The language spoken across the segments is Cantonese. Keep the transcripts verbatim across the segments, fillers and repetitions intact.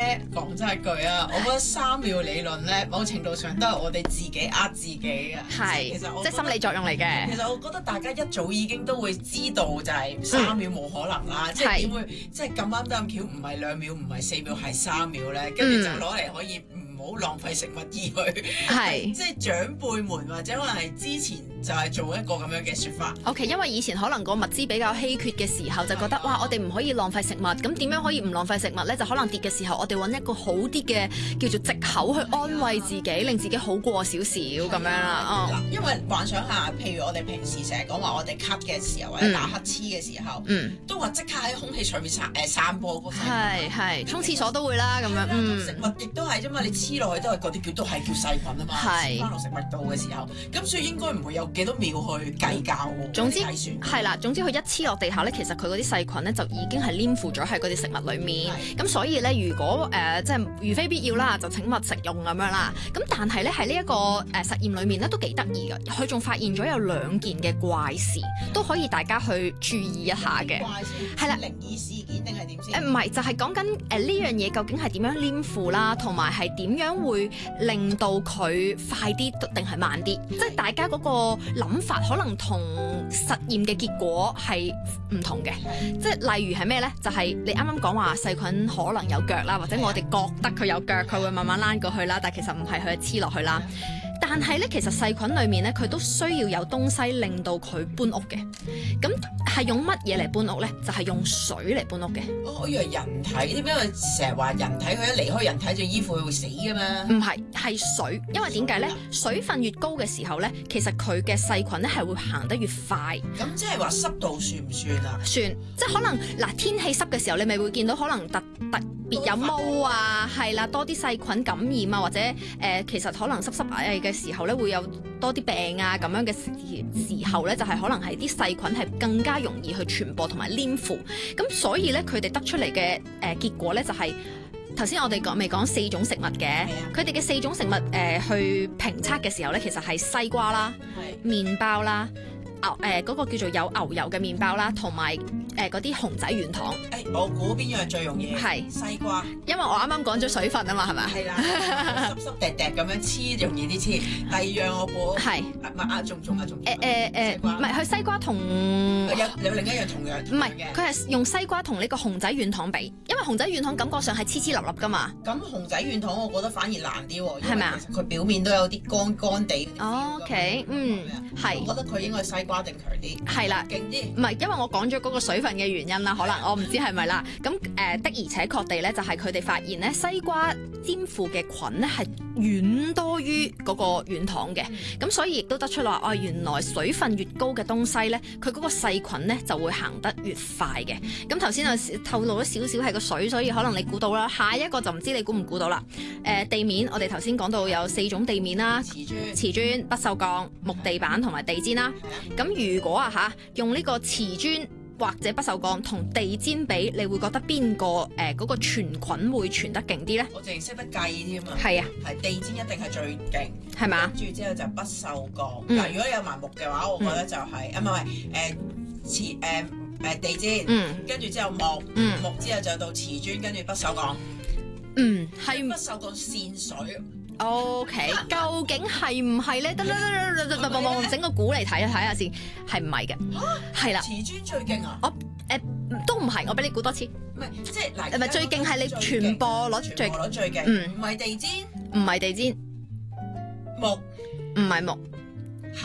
咧講真一句啊，我覺得三秒理論咧，某程度上都係我哋自己呃自己嘅。 係， 其實我即係心理作用嚟嘅。 其實我覺得大家一早已經都會知道就係三秒冇可能啦，嗯、即係點會即係咁啱得咁巧，唔係兩秒，唔係四秒，係三秒咧，跟住就攞嚟可以唔好浪費食物而去。係，即係長輩們或者可能係之前就係做一個咁樣嘅説法。 OK， 因為以前可能個物資比較稀缺嘅時候，就覺得哇，我哋唔可以浪費食物，咁點樣可以唔浪費食物咧？就可能跌嘅時候，我哋揾一個好啲嘅叫做藉口去安慰自己，令自己好過少少咁樣啦。哦， 因為幻想下，譬如我哋平時成日講話我哋咳嘅時候或者打乞嗤嘅時候，嗯、都話即刻喺空氣上面散誒散播嗰個細菌。 係係，沖廁所都會啦咁樣。嗯， 食物亦都係啫嘛，你黐落去都係嗰啲叫都係叫細菌啊嘛。係黐翻落食物度嘅時候，咁所以應該唔會有幾多秒去計較喎。 總之係啦，總之佢一黐落地下咧，其實佢嗰啲細菌咧就已經係黏附咗喺嗰啲食物裡面。咁所以咧，如果誒、呃、即係如非必要啦，就請勿食用咁樣啦。咁但係咧喺呢一個誒實驗裡面咧都幾得意嘅，佢仲發現咗有兩件嘅怪事，都可以大家去注意一下嘅。係啦， 靈異事件定係點先？ 誒唔係，就係講緊誒呢樣嘢究竟係點樣黏附啦，同埋係點樣會令到佢快啲定係慢啲？即係大家嗰個諗法可能同實驗嘅結果係唔同嘅。即係例如係咩咧？就係、是、你啱啱講話細菌可能有腳啦，或者我哋覺得佢有腳，佢會慢慢躝過去啦，但係其實唔係，佢係黐落去啦。但係咧，其實細菌裏面咧，佢都需要有東西令到佢搬屋嘅。咁係用乜嘢嚟搬屋咧？就係、是、用水嚟搬屋嘅。 我以為人體，點解佢成日話人體佢一離開人體就依附佢會死嘅咩？ 唔係，係水。因為點解咧？水分越高嘅時候咧，其實佢嘅細菌咧係會行得越快。 咁即係話濕度算唔算啊？ 算，即係可能嗱，天氣濕嘅時候，你咪會見到可能特特別有毛啊，係啦，多啲細菌感染啊，或者誒、呃，其實可能濕濕翳嘅時候咧，會有多啲病啊咁樣嘅時時候咧，就係、是、可能係啲細菌係更加容易去傳播同埋黏附。咁所以咧，佢哋得出嚟嘅誒結果咧，就係頭先我哋講未講四種食物嘅，佢哋嘅四種食物誒、呃、去評測嘅時候咧，其實係西瓜啦、麵包啦。牛誒嗰個叫做有牛油嘅麵包啦，同埋誒嗰啲熊仔軟糖。誒、 欸，我估邊樣最容易？ 係西瓜， 因為我啱啱講咗水分啊嘛，係咪？係啦，濕濕滴滴咁樣黐容易啲黐。第二樣我估係唔係啊？仲仲啊仲？誒誒誒， 唔係佢西瓜同有有另一樣同樣。 唔係，佢係用西瓜同呢個熊仔軟糖比，因為熊仔軟糖感覺上係黐黐粒粒噶嘛。 咁熊仔軟糖我覺得反而難啲喎， 係咪啊？ 佢表面都有啲乾乾地。 哦 OK，嗯，係。 我覺得佢應該西瓜定強啲。 係啦， 勁啲。唔係，因為我講咗嗰個水分嘅原因啦，可能我唔知係咪啦。咁誒、呃、的而且確地咧，就係佢哋發現咧，西瓜黏附嘅菌咧係遠多於嗰個軟糖嘅。咁、嗯、所以亦都得出話，哦，原來水分越高嘅東西咧，佢嗰個細菌咧就會行得越快嘅。咁頭先就透露咗少少係個水，所以可能你估到啦。下一個就唔知你估唔估到啦。誒、呃、地面，我哋頭先講到有四種地面啦，瓷磚、瓷磚、不鏽鋼、木地板同埋地氈啦。咁如果啊嚇用呢個瓷磚或者不鏽鋼同地氈比，你會覺得邊個誒嗰個傳菌會傳得勁啲咧？ 我淨係識得計添啊！ 係啊， 係地氈一定係最勁， 係嘛？ 跟住之後就不鏽鋼。 嗯、 但如果有埋木嘅話，我覺得就係、是嗯、啊唔係誒瓷誒誒地氈， 嗯， 跟住之後木，嗯，木之後就到瓷磚，跟住不鏽鋼， 嗯，係不鏽鋼線水。 O、okay, K， 究竟係唔係咧？得得得得得得，我整個估嚟睇一睇下先，係唔係嘅？係啦， 瓷磚最勁啊！ 我誒、呃、都唔係，我俾你估多次。 唔係，即係嗱， 係咪最勁係你傳播率最？ 傳播率最勁。 嗯， 唔係地氈， 唔係地氈， 木， 唔係木。 吓？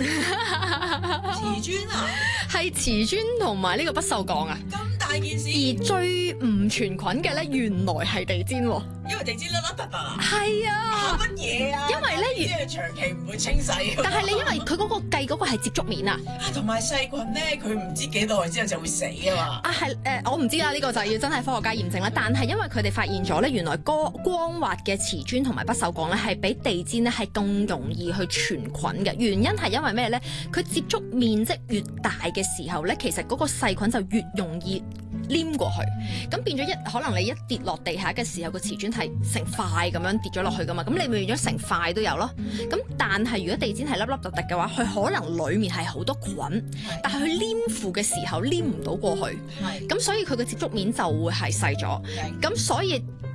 瓷磚啊？ 係瓷磚同埋呢個不鏽鋼啊！ 咁大件事。 而最唔傳菌嘅咧，原來係地氈喎。 因為地氈甩甩突突啊！ 係啊！ 乜嘢啊？ 因為咧， 即係長期唔會清洗。 但係你因為佢嗰個計嗰個係接觸面啊， 同埋細菌咧，佢唔知幾耐之後就會死啊嘛。 啊係誒、呃，我唔知啊，呢、這個就要真係科學家驗證啦。但係因為佢哋發現咗咧，原來光光滑嘅瓷磚同埋不鏽鋼咧，係比地氈咧係更容易去傳菌嘅。原因係因為咩咧？佢接觸面積越大嘅時候咧，其實嗰個細菌就越容易黏過去。咁變咗一可能你一跌落地下嘅時候，個瓷磚係成塊咁樣跌咗落去噶嘛，咁你咪變咗成塊都有咯。咁但係如果地氈係粒粒突突嘅話，佢可能裡面係好多菌，但係佢黏附嘅時候黏唔到過去，咁所以佢嘅接觸面就會係細咗。咁所以